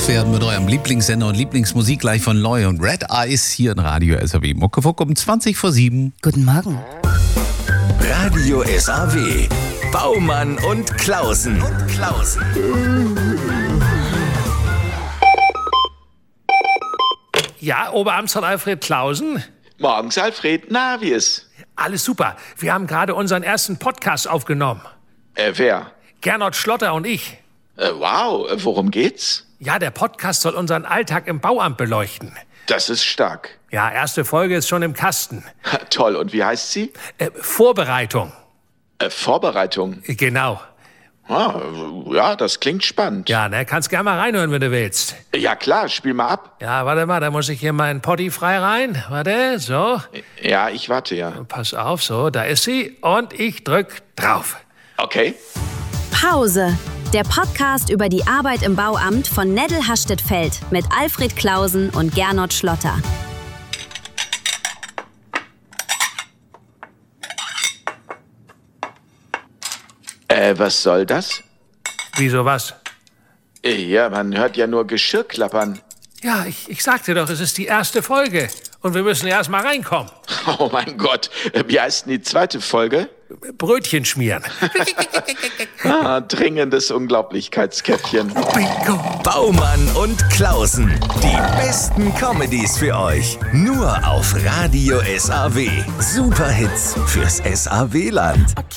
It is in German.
wach werden mit eurem Lieblingssender und Lieblingsmusik gleich von Loy und Red Eyes hier in Radio SAW. Muckefuck um 7:20. Guten Morgen. Radio SAW. Baumann und Klausen. Ja, Oberamtsrat Alfred Klausen. Morgens, Alfred. Na, wie ist? Alles super. Wir haben gerade unseren ersten Podcast aufgenommen. Wer? Gernot Schlotter und ich. Wow, worum geht's? Ja, der Podcast soll unseren Alltag im Bauamt beleuchten. Das ist stark. Ja, erste Folge ist schon im Kasten. Toll, und wie heißt sie? Vorbereitung. Vorbereitung. Genau. Ah, ja, das klingt spannend. Ja, ne, kannst gerne mal reinhören, wenn du willst. Ja, klar, spiel mal ab. Ja, warte mal, da muss ich hier meinen Potti frei rein. Warte, so. Ja, ich warte ja. Pass auf, so, da ist sie. Und ich drück drauf. Okay. Pause. Der Podcast über die Arbeit im Bauamt von Neddel Hastedt-Feld mit Alfred Klausen und Gernot Schlotter. Was soll das? Wieso was? Ja, man hört ja nur Geschirr klappern. Ja, ich sagte doch, es ist die erste Folge. Und wir müssen erst mal reinkommen. Oh mein Gott, wie heißt denn die zweite Folge? Brötchen schmieren. Dringendes Unglaublichkeitskäffchen. Bingo. Baumann und Klausen. Die besten Comedies für euch. Nur auf Radio SAW. Superhits fürs SAW-Land.